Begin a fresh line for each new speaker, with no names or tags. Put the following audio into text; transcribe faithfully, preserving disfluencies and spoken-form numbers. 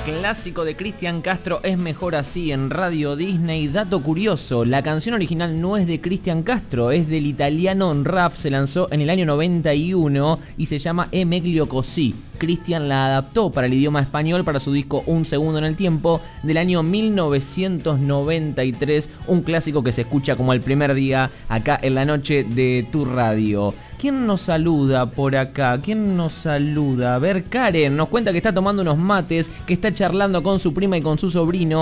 Clásico de Cristian Castro, Es Mejor Así, en Radio Disney. Dato curioso, la canción original no es de Cristian Castro, es del italiano Raf, se lanzó en el año noventa y uno y se llama E meglio così. Cristian la adaptó para el idioma español para su disco Un Segundo en el Tiempo del año mil novecientos noventa y tres, un clásico que se escucha como el primer día acá en la noche de tu radio. ¿Quién nos saluda por acá? ¿Quién nos saluda? A ver, Karen nos cuenta que está tomando unos mates, que está charlando con su prima y con su sobrino